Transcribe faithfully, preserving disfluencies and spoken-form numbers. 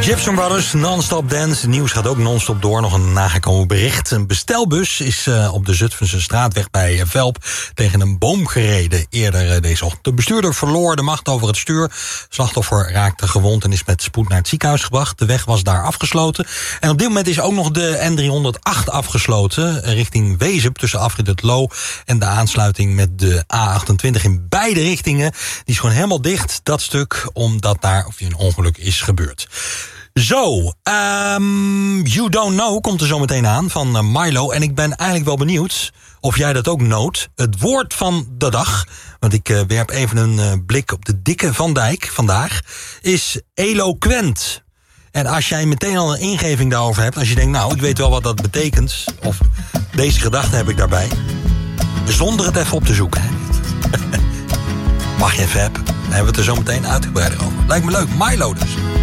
Gibson Brothers, non-stop dance. Het nieuws gaat ook non-stop door. Nog een nagekomen bericht. Een bestelbus is uh, op de Zutphense straatweg bij Velp tegen een boom gereden eerder uh, deze ochtend. De bestuurder verloor de macht over het stuur. Slachtoffer raakte gewond en is met spoed naar het ziekenhuis gebracht. De weg was daar afgesloten. En op dit moment is ook nog de N driehonderdacht afgesloten richting Wezep tussen afrit Het Loo en de aansluiting met de A achtentwintig in beide richtingen. Die is gewoon helemaal dicht, dat stuk, omdat daar of een ongeluk is gebeurd. Zo, um, You Don't Know komt er zo meteen aan van uh, Milo. En ik ben eigenlijk wel benieuwd of jij dat ook noot. Het woord van de dag, want ik uh, werp even een uh, blik op de dikke Van Dijk vandaag, is eloquent. En als jij meteen al een ingeving daarover hebt, als je denkt, nou, ik weet wel wat dat betekent, of deze gedachte heb ik daarbij, zonder het even op te zoeken. Hè? Mag je even hebben, dan hebben we het er zo meteen uitgebreider over. Lijkt me leuk, Milo dus.